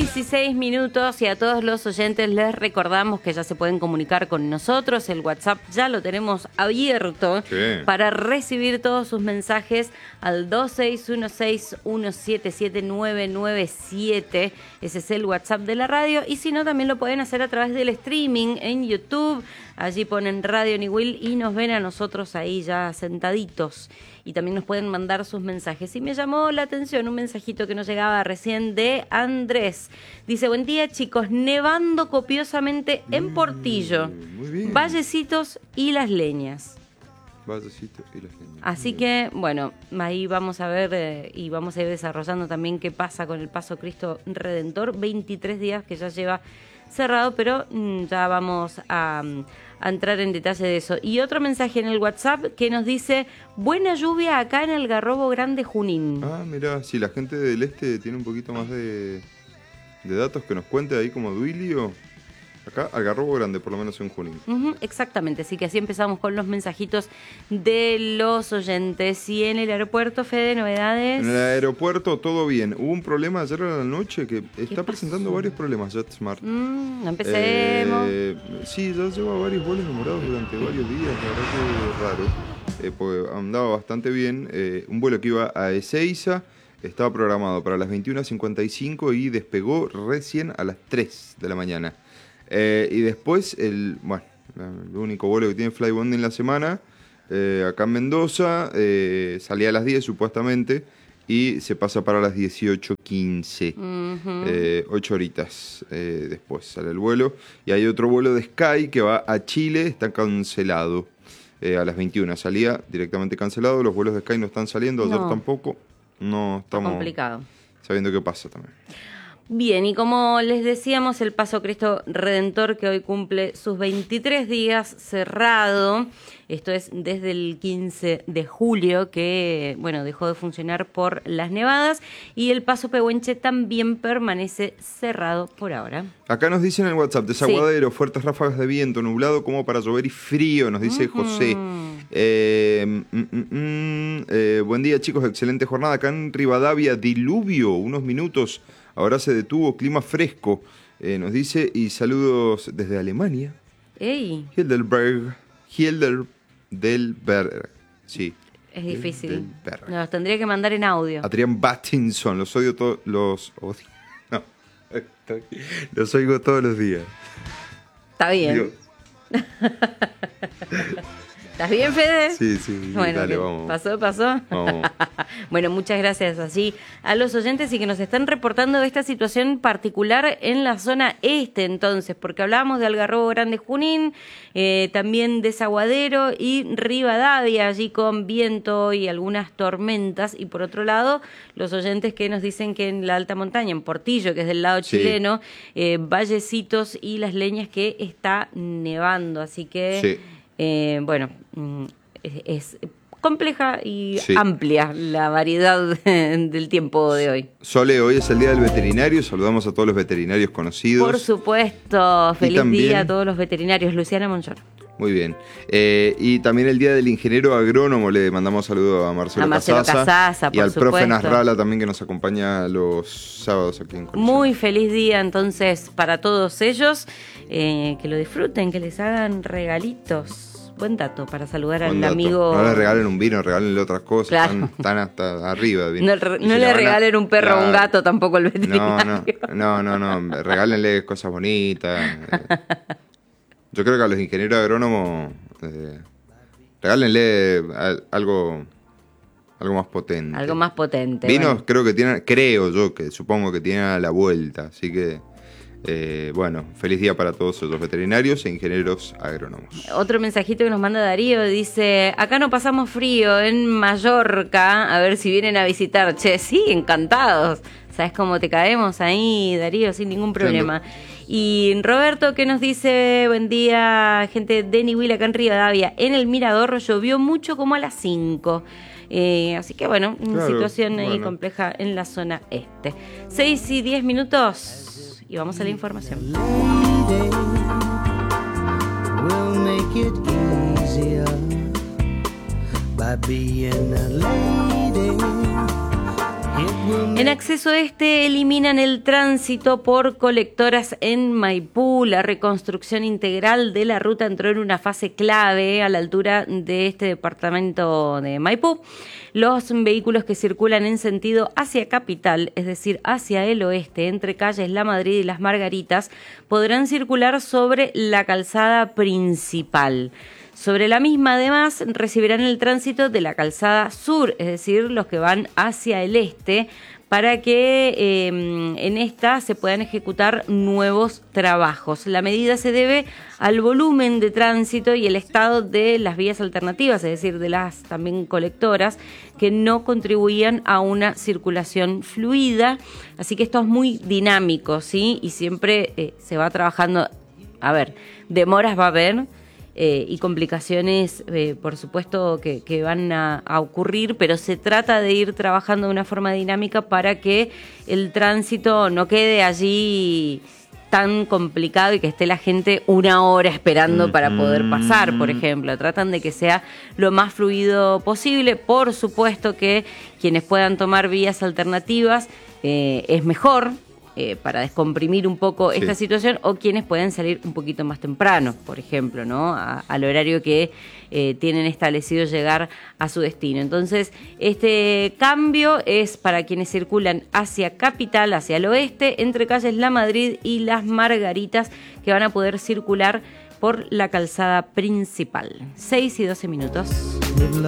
16 minutos y a todos los oyentes les recordamos que ya se pueden comunicar con nosotros. El WhatsApp ya lo tenemos abierto para recibir todos sus mensajes al 2616177997. Ese es el WhatsApp de la radio. Y si no, también lo pueden hacer a través del streaming en YouTube. Allí ponen Radio Niwil y nos ven a nosotros ahí ya sentaditos. Y también nos pueden mandar sus mensajes. Y me llamó la atención un mensajito que nos llegaba recién de Andrés. Dice, buen día chicos, nevando copiosamente en Portillo. Muy bien. Vallecitos y Las Leñas. Vallecitos y Las Leñas. Así que, bueno, ahí vamos a ver y vamos a ir desarrollando también qué pasa con el Paso Cristo Redentor. 23 días que ya lleva cerrado, pero ya vamos a entrar en detalle de eso. Y otro mensaje en el WhatsApp que nos dice, buena lluvia acá en Algarrobo Grande, Junín. Ah, mirá, si la gente del este tiene un poquito más de datos que nos cuente ahí como Duilio. Acá, Algarrobo Grande, por lo menos en Junín. Exactamente, así que así empezamos con los mensajitos de los oyentes. Y en el aeropuerto, Fede, novedades. En el aeropuerto todo bien. Hubo un problema ayer a la noche que está presentando varios problemas JetSmart. Empecemos. Sí, ya lleva varios vuelos demorados durante varios días, la verdad que raro. Porque andaba bastante bien. Un vuelo que iba a Ezeiza estaba programado para las 21:55 y despegó recién a las 3 de la mañana. Y después, el único vuelo que tiene Flybondi en la semana, acá en Mendoza, salía a las 10 supuestamente, y se pasa para las 18:15, 8 horitas después sale el vuelo. Y hay otro vuelo de Sky que va a Chile, está cancelado, a las 21, salía directamente cancelado, los vuelos de Sky no están saliendo, ayer tampoco, no estamos complicado. Sabiendo qué pasa también. Bien, y como les decíamos, el Paso Cristo Redentor, que hoy cumple sus 23 días cerrado, esto es desde el 15 de julio, que dejó de funcionar por las nevadas, y el Paso Pehuenche también permanece cerrado por ahora. Acá nos dicen en el WhatsApp, desaguadero, fuertes ráfagas de viento, nublado como para llover y frío, nos dice José. Buen día chicos, excelente jornada. Acá en Rivadavia, diluvio, unos minutos. Ahora se detuvo, clima fresco, nos dice, y saludos desde Alemania. ¡Ey! Heidelberg, sí. Es difícil. Nos tendría que mandar en audio. Adrián Battinson, los odio todos, los oigo todos los días. Está bien. ¿Estás bien, Fede? Sí, bueno, dale, vamos. ¿Pasó? Vamos. Bueno, muchas gracias así a los oyentes y que nos están reportando esta situación particular en la zona este, entonces, porque hablábamos de Algarrobo Grande, Junín, también Desaguadero y Rivadavia, allí con viento y algunas tormentas, y por otro lado, los oyentes que nos dicen que en la alta montaña, en Portillo, que es del lado chileno, Vallecitos y Las Leñas, que está nevando, así que... Sí. Es compleja y amplia la variedad del tiempo de hoy. Sole, hoy es el Día del Veterinario, saludamos a todos los veterinarios conocidos. Por supuesto, feliz día a todos los veterinarios. Luciana Monchor. Muy bien. Y también el Día del Ingeniero Agrónomo, le mandamos saludos a Marcelo Casaza y al supuesto. profe Nasralla también, que nos acompaña los sábados aquí en Concepción. Muy feliz día entonces para todos ellos, que lo disfruten, que les hagan regalitos. Buen dato para saludar al amigo. No le regalen un vino, regálenle otras cosas. Claro. Están hasta arriba. No le regalen un perro o un gato tampoco al veterinario. No. Regálenle cosas bonitas. Yo creo que a los ingenieros agrónomos regálenle algo más potente. Algo más potente. Vinos supongo que tienen a la vuelta, así que feliz día para todos los veterinarios e ingenieros agrónomos. Otro mensajito que nos manda Darío, dice, acá no pasamos frío, en Mallorca, a ver si vienen a visitar. Che, sí, encantados. ¿Sabes cómo te caemos ahí, Darío? Sin ningún problema. Y Roberto, que nos dice, buen día, gente de Niwil, acá en Rivadavia, en el Mirador llovió mucho como a las 5. Así que una situación ahí compleja en la zona este. 6 y 10 minutos y vamos a la información. We'll make it easier by being a lady. En acceso este eliminan el tránsito por colectoras en Maipú. La reconstrucción integral de la ruta entró en una fase clave a la altura de este departamento de Maipú. Los vehículos que circulan en sentido hacia Capital, es decir, hacia el oeste, entre calles La Madrid y Las Margaritas, podrán circular sobre la calzada principal. Sobre la misma, además, recibirán el tránsito de la calzada sur, es decir, los que van hacia el este, para que en esta se puedan ejecutar nuevos trabajos. La medida se debe al volumen de tránsito y el estado de las vías alternativas, es decir, de las también colectoras, que no contribuían a una circulación fluida. Así que esto es muy dinámico, ¿sí? Y siempre se va trabajando. A ver, demoras va a haber. Y complicaciones, por supuesto, que van a ocurrir, pero se trata de ir trabajando de una forma dinámica para que el tránsito no quede allí tan complicado y que esté la gente una hora esperando para poder pasar, por ejemplo. Tratan de que sea lo más fluido posible. Por supuesto que quienes puedan tomar vías alternativas es mejor, para descomprimir un poco esta situación, o quienes pueden salir un poquito más temprano, por ejemplo, ¿no? Al horario que tienen establecido llegar a su destino. Entonces, este cambio es para quienes circulan hacia Capital, hacia el oeste, entre calles La Madrid y Las Margaritas, que van a poder circular por la calzada principal. 6:12.